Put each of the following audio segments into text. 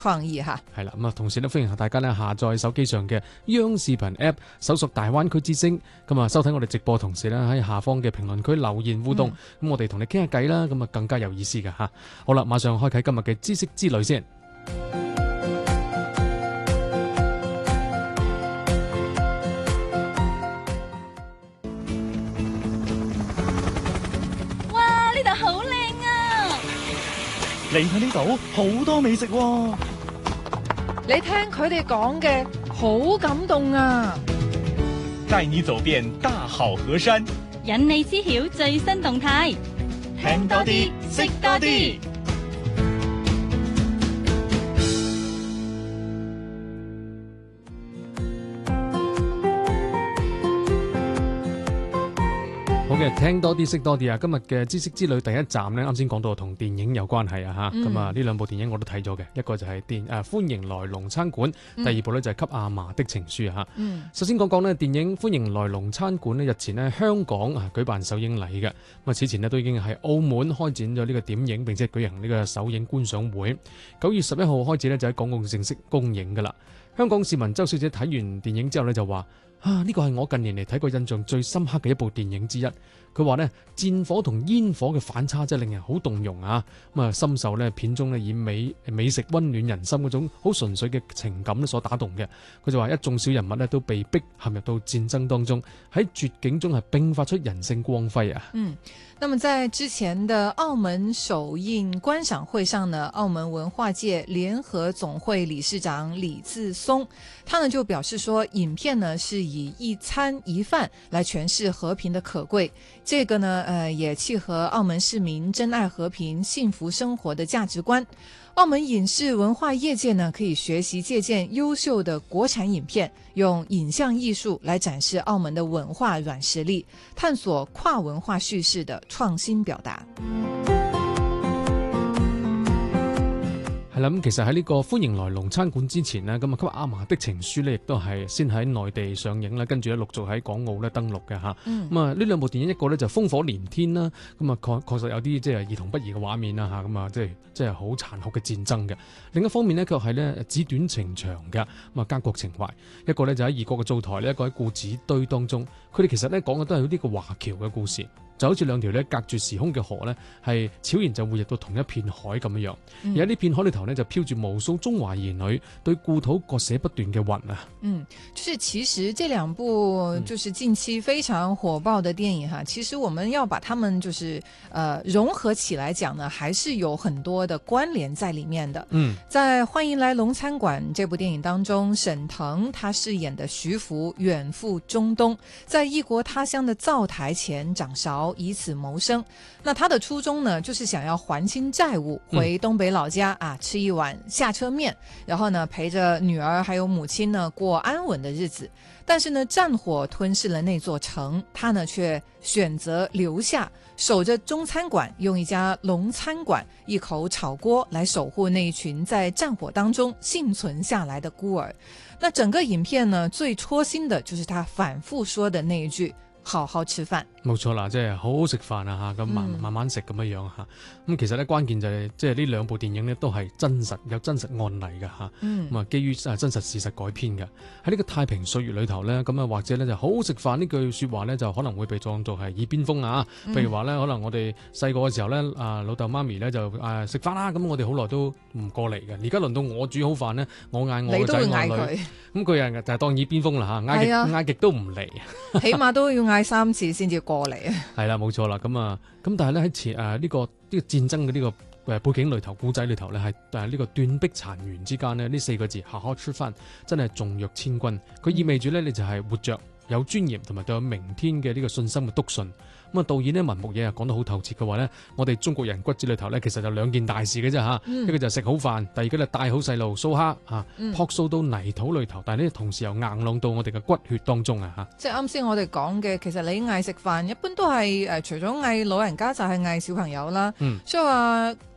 創意嚇。 係啦，咁啊，同時咧歡迎大家咧下載手機上嘅央視頻 App， 搜索大灣區之聲，咁啊收睇我哋直播，同時咧喺下方嘅評論區留言互動，咁我哋同你傾下偈啦，咁啊更加有意思㗎嚇。好啦，馬上開啟今日嘅知識之旅先。 哇！呢度好靚啊！ 嚟睇呢度好多美食喎。 你聽佢哋講嘅好感動啊！ 帶你走遍大好河山， 引你知曉最新動態， 聽多啲，識多啲。 好嘅，聽多啲識多啲啊！今日嘅知識之旅第一站呢，啱先講到同電影有關係啊嚇，咁啊呢兩部電影我都睇咗嘅，一個就係歡迎來龍餐館，第二部呢就係給阿嫲的情書啊嚇。首先講講呢電影歡迎來龍餐館呢，日前呢香港啊舉辦首映禮嘅，咁啊此前呢都已經喺澳門開展咗呢個點映並且舉行呢個首映觀賞會，9月11號開始呢就喺港澳正式公映噶啦。香港市民周小姐睇完電影之後呢就話：呢個係我近年嚟睇過印象最深刻嘅一部電影之一。佢話呢戰火同煙火嘅反差真係令人好動容啊！咁啊深受呢片中呢以美食溫暖人心嗰種好純粹嘅情感所打動嘅。佢就話一眾小人物呢都被逼陷入到戰爭當中，喺絕境中係迸發出人性光輝啊！ 那麼在之前的澳門首映觀賞會上呢，澳門文化界聯合總會理事長李志松，他呢就表示說，影片呢是以一餐一飯來詮釋和平的可貴，這個呢也契合澳門市民珍愛和平、幸福生活的價值觀。澳門影視文化業界呢可以學習借鑑優秀的國產影片，用影像藝術來展示澳門的文化軟實力，探索跨文化敘事的創新表達。 係啦，咁其實喺呢個歡迎來龍餐館之前呢，咁啊給阿嫲的情書呢亦都係先喺內地上映啦，跟住咧陸續喺港澳咧登陸嘅嚇。咁啊呢兩部電影，一個呢就烽火連天啦，咁啊確實有啲即係兒童不宜嘅畫面啦嚇，咁啊即係好殘酷嘅戰爭嘅。另一方面呢，卻係呢紙短情長嘅，咁啊家國情懷。一個呢就喺異國嘅灶台，一個喺故紙堆當中。佢哋其實呢講嘅都係呢個華僑嘅故事。就好似兩條咧隔住時空嘅河呢，係悄然就會入到同一片海咁樣。而喺呢片海裏頭呢，就飄住無數中華兒女對故土割捨不斷嘅魂啊！ 就是其實這兩部就是近期非常火爆的電影哈，其實我們要把它們就是融合起來講呢，還是有很多的關聯在裡面的。在《歡迎來龍餐館》這部電影當中，沈騰他飾演的徐福遠赴中東，在異國他鄉的灶台前掌勺，以此謀生。那他的初衷呢，就是想要還清債務，回東北老家吃一碗下車麵，然後呢陪着女兒還有母親呢過安穩的日子。但是呢戰火吞噬了那座城，他呢卻選擇留下，守着中餐館，用一家龍餐館一口炒鍋來守護那一群在戰火當中幸存下來的孤兒。那整個影片呢，最戳心的就是他反覆說的那一句：好好吃飯。 冇錯啦，即係好好食飯啊嚇，咁慢慢食咁樣樣嚇。咁其實咧關鍵就係即係呢兩部電影咧都係有真實案例嘅嚇。咁啊基於真實事實改編嘅。喺呢個太平歲月裏頭咧，咁啊或者咧就好好食飯呢句説話咧，就可能會被當作係耳邊風啊。譬如話咧，可能我哋細個嘅時候咧，老豆媽咪咧就食飯啦，咁我哋好耐都唔過嚟嘅。而家輪到我煮好飯咧，我嗌我個仔嗌女，咁佢又就係當耳邊風啦嚇，嗌極都唔嚟， 起碼都要嗌3次先至過嚟啊！ 係啦，冇錯啦，咁但係咧喺呢個戰爭嘅呢個背景裏頭，古仔裏頭咧係呢個斷壁殘垣之間呢，呢4個字好好吃飯真係重若千鈞。佢意味住咧你就係活着有尊嚴同埋對有明天嘅呢個信心嘅篤信。咁啊導演呢，文牧野講得好透徹嘅話呢，我哋中國人骨子裏頭呢，其實就2件大事嘅啫嚇，一個就係食好飯，第二個咧帶好細路蘇蝦嚇，樸素到泥土裏頭，但係呢同時又硬朗到我哋嘅骨血當中啊嚇。 即係啱先我哋講嘅，其實你嗌食飯一般都係除咗嗌老人家就係嗌小朋友啦，所以話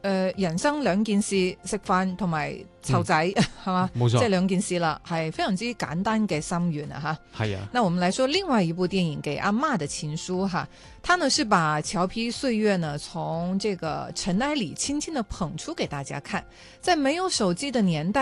人生兩件事，食飯同埋湊仔係嘛？ 冇錯， 即係兩件事啦，係非常之簡單嘅心願啊哈。 係啊。 那我們來說另外一部電影《給阿嬷的情書》哈，它呢是把僑批歲月呢從這個塵埃裏輕輕的捧出給大家看，在沒有手機的年代。